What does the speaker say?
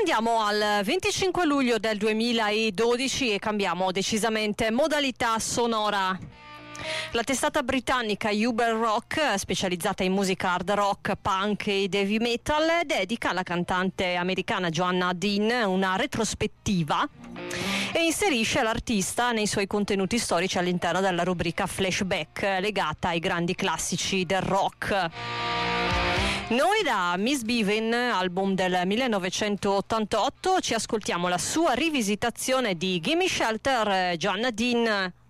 Andiamo al 25 luglio del 2012 e cambiamo decisamente modalità sonora. La testata britannica Uber Rock, specializzata in musica hard rock, punk e heavy metal, dedica alla cantante americana Joanna Dean una retrospettiva e inserisce l'artista nei suoi contenuti storici all'interno della rubrica Flashback, legata ai grandi classici del rock. Noi da Miss Bevan, album del 1988, ci ascoltiamo la sua rivisitazione di Gimme Shelter, Joanna Dean.